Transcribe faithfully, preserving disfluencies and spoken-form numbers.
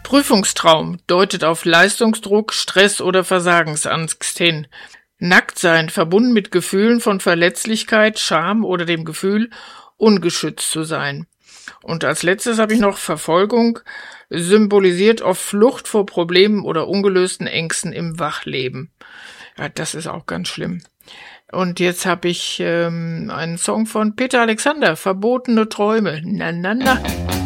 Prüfungstraum deutet auf Leistungsdruck, Stress oder Versagensangst hin. Nacktsein verbunden mit Gefühlen von Verletzlichkeit, Scham oder dem Gefühl, ungeschützt zu sein. Und als letztes habe ich noch Verfolgung, symbolisiert oft Flucht vor Problemen oder ungelösten Ängsten im Wachleben. Ja, das ist auch ganz schlimm. Und jetzt habe ich ähm, einen Song von Peter Alexander, Verbotene Träume. Na, na, na.